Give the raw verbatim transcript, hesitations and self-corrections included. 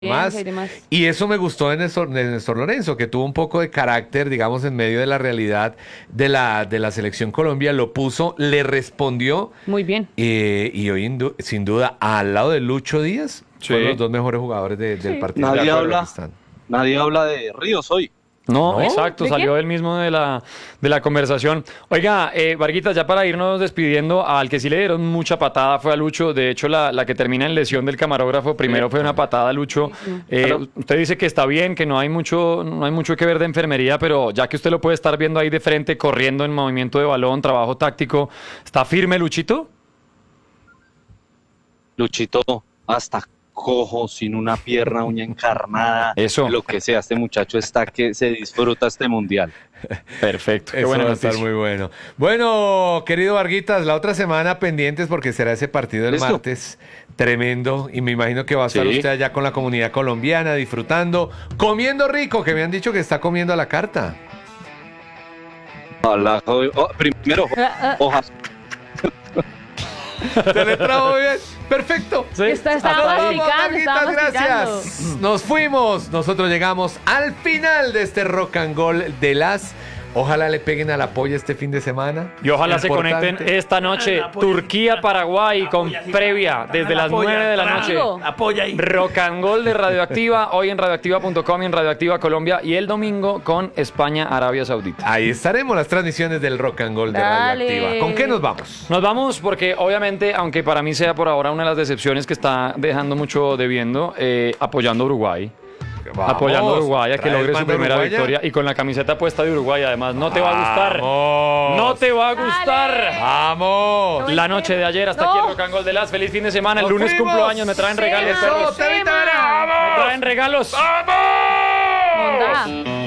más. y demás. Y eso me gustó de Néstor, de Néstor Lorenzo, que tuvo un poco de carácter, digamos, en medio de la realidad de la, de la selección Colombia, lo puso, le respondió, Muy bien. eh, y hoy indu- sin duda, al lado de Lucho Díaz, Sí. fueron los dos mejores jugadores de- del Sí. partido. Nadie De acuerdo, habla. Cristán. Nadie habla de Ríos hoy. No, ¿No? exacto, ¿De salió quién? él mismo de la, de la conversación. Oiga, eh, Varguitas, ya para irnos despidiendo, al que sí le dieron mucha patada fue a Lucho. De hecho, la, la que termina en lesión del camarógrafo, primero fue una patada a Lucho. Eh, Claro. Usted dice que está bien, que no hay mucho, no hay mucho que ver de enfermería, pero ya que usted lo puede estar viendo ahí de frente, corriendo en movimiento de balón, trabajo táctico, ¿está firme Luchito? Luchito, hasta cojo, sin una pierna, uña encarnada. Eso. Lo que sea, este muchacho está que se disfruta este mundial. Perfecto, qué Eso buena va a estar noticia. muy bueno. Bueno, querido Varguitas, la otra semana pendientes porque será ese partido el ¿Listo? martes. Tremendo. Y me imagino que va a estar Sí. usted allá con la comunidad colombiana, disfrutando, comiendo rico, que me han dicho que está comiendo a la carta. Ojalá, oh, primero, Ah, ah. hojas. ¿Se le trajo bien? Perfecto. Sí, Está- estaba hasta ahí. masticando, Vamos, estaba Marquitas, masticando. gracias. Nos fuimos. Nosotros llegamos al final de este rock and roll de las. Ojalá le peguen a la polla este fin de semana. Y ojalá se Importante. conecten esta noche, La polla. Turquía-Paraguay, con polla, sí. previa desde La las polla, nueve de la claro. noche. Amigo. Apoya ahí. Rock and Roll de Radioactiva, hoy en radioactiva punto com y en Radioactiva Colombia, y el domingo con España-Arabia Saudita. Ahí estaremos las transmisiones del rock and roll de Dale. Radioactiva. ¿Con qué nos vamos? Nos vamos porque obviamente, aunque para mí sea por ahora una de las decepciones que está dejando mucho debiendo, eh, apoyando a Uruguay. Vamos, apoyando a Uruguay a que ¿traes logre su banda primera uruguaya? victoria y con la camiseta puesta de Uruguay además. No te va a gustar. Vamos. No te va a gustar. Dale. Vamos. La noche de ayer hasta No. aquí el Rock and Roll de las. Feliz fin de semana. El Nos lunes fuimos. cumplo años. Me traen regalos, Eso, perros. Tevita, Sema. Me traen regalos. Mondá.